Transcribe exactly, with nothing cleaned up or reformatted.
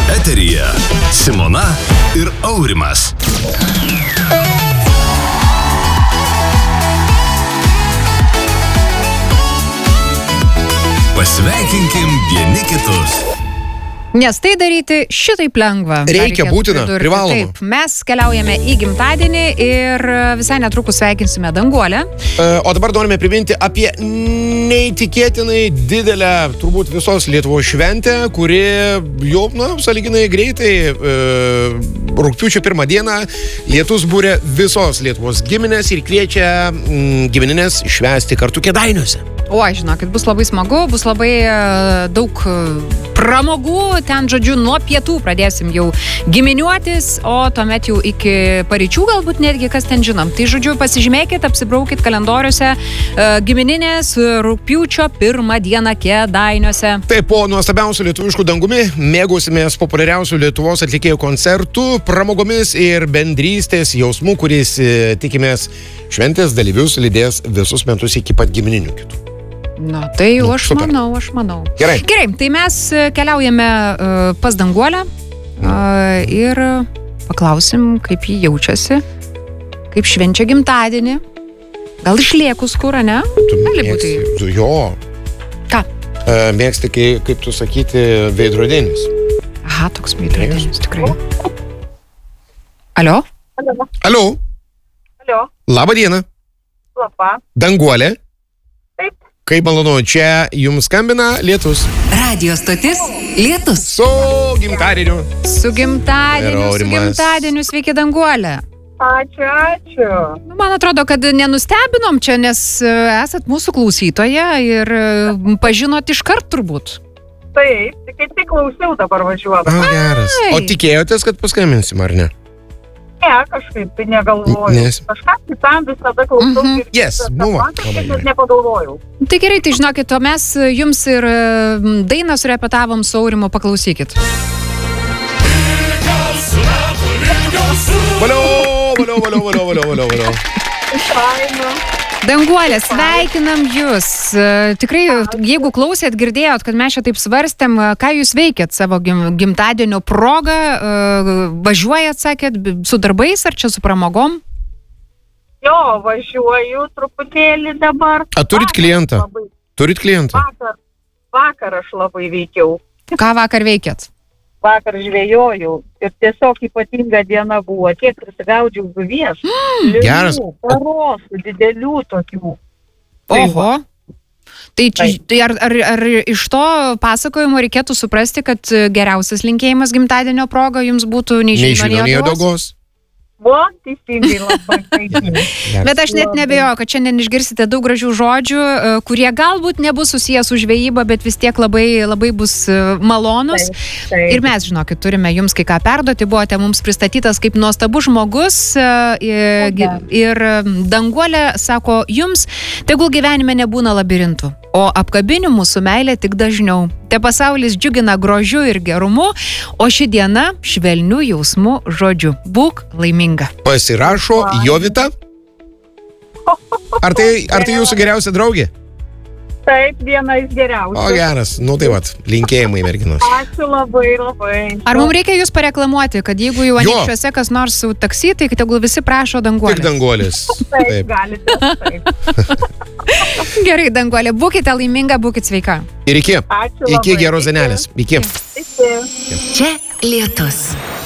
Eteryje Simona ir Aurimas. Pasveikinkim vieni kitus. Nes tai daryti šitaip lengva. Reikia būtina, privaloma. Taip, mes keliaujame į gimtadienį ir visai netrukus sveikinsime Danguolę. O dabar norime priminti apie neįtikėtinai didelę, turbūt visos Lietuvos šventę, kuri jau, na, sąlyginai greitai, e, rugpjūčio pirmą dieną lietus būrė visos Lietuvos giminės ir kviečia mm, gimininės švęsti kartu Kėdainiuose. O, žinokit, bus labai smagu, bus labai uh, daug uh, pramogų, ten, žodžiu, nuo pietų pradėsim jau giminiuotis, o tuomet jau iki paryčių galbūt netgi, kas ten žinom. Tai, žodžiu, pasižymėkit, apsibraukit kalendoriuose uh, gimininės rugpjūčio pirmą dieną Kėdainiuose. Taip, po nuostabiausių lietuviškų dangumi mėgausimės populiariausių Lietuvos atlikėjų koncertų, pramogomis ir bendrystės jausmų, kuris e, tikimės šventės dalyvius lydės visus metus iki pat gimininių kitų. Na, tai jau Nu, aš super. manau, aš manau. Gerai. Gerai, tai mes keliaujame uh, pas Danguolę uh, ir paklausim, kaip ji jaučiasi, kaip švenčia gimtadienį. Gal išliekus kur, ne? Tu Gali mėgsti, būti. tu jo. Ką? E, mėgsti, kai, kaip tu sakyti, veidrodinis. Aha, toks veidrodinis, tikrai. Alio? Alio. Alio, Alio. labą dieną. Labą. Danguolė. Taip. Kaip malonu, čia jums skambina Lietus. Radio stotis Lietus. Su gimtadieniu. Su gimtadieniu, Ir su Aurimas. gimtadieniu, sveiki Danguolė. Ačiū, ačiū. Nu, man atrodo, kad nenustebinom čia, nes e, esat mūsų klausytoja ir e, pažinot iškart turbūt. Taip, tik kaip tik klausiau dabar važiuodama. O, geras. O tikėjotės, kad paskambinsim, ar ne? Ne, kažkaip tai negalvoju. Nes- Kažką kitam visada klausau. Mhm. ir Yes, visada buvo. man kažkaip Labai net gerai. nepagalvojau. Tai gerai, tai žinokit, o mes jums ir e, dainą surepetavom su Aurimu, paklausykit. Valio, valio, valio, valio, valio, valio, valio. Faina. Danguolė, sveikinam jūs. E, Tikrai, jeigu klausėt, girdėjot, kad mes čia taip svarstėm, e, ką jūs veikėt savo gim, gimtadienio progą, e, važiuojat, sakėt, b- su darbais ar čia su pramogom? Jo, važiuoju truputėlį dabar. A, turit Vakar klientą? Labai, Turit klientą? vakar, vakar aš labai veikiau. Ką vakar veikėt? Vakar žvejojau ir tiesiog ypatinga diena buvo. Tiek prisigaudžiau žuvies. Geras. Lynų, karosų, didelių tokių. Tai Oho. Tai, čia, tai ar, ar, ar iš to pasakojimo reikėtų suprasti, kad e, geriausias linkėjimas gimtadienio proga jums būtų nei Nei žino, žino, nei odogos. Buvo teisingai labai teisingai. Bet aš net nebejoju, kad šiandien išgirsite daug gražių žodžių, e, kurie galbūt nebus susijęs su žvejyba, bet vis tiek labai, labai bus e, malonus. Taip. Ir mes, žinokit, turime jums kai ką perduoti, buvote mums pristatytas kaip nuostabus žmogus e, ir, ir Danguolė sako jums, tegul gyvenime nebūna labirintų, o apkabinimų su meilė tik dažniau. Te pasaulis džiugina grožiu ir gerumu, o ši diena švelnių jausmų žodžiu. Būk laiminga. Pasirašo Jovita. Ar tai, ar tai jūsų geriausia draugė? Taip, viena iš geriausių. O, geras. Nu tai vat, linkėjimai merginos. Ačiū labai, labai. Ar mums reikia jūs pareklamuoti, kad jeigu jau Jo. anykščiuose kas nors su taksi, tai tegul visi prašo Danguolės? Tik Danguolės. Taip, Taip. galite. Taip. Gerai, Danguolė, būkite laiminga, būkite sveika. Ir iki. Ačiū Iki labai. geros dienelės. Iki. Iki. Čia Lietus.